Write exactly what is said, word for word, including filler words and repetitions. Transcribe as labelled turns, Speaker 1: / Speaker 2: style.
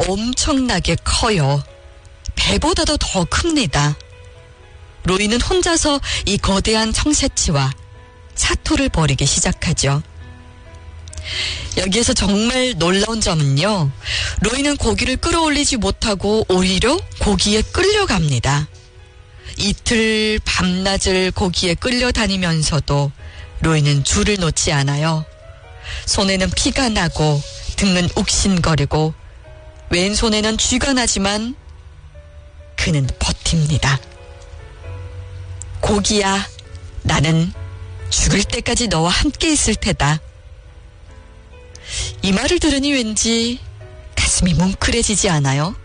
Speaker 1: 엄청나게 커요. 배보다도 더 큽니다. 로이는 혼자서 이 거대한 청새치와 사토를 벌이기 시작하죠. 여기에서 정말 놀라운 점은요. 로이는 고기를 끌어올리지 못하고 오히려 고기에 끌려갑니다. 이틀 밤낮을 고기에 끌려다니면서도 로이는 줄을 놓지 않아요. 손에는 피가 나고 등은 욱신거리고 왼손에는 쥐가 나지만 그는 버팁니다. 고기야, 나는 죽을 때까지 너와 함께 있을 테다. 이 말을 들으니 왠지 가슴이 뭉클해지지 않아요?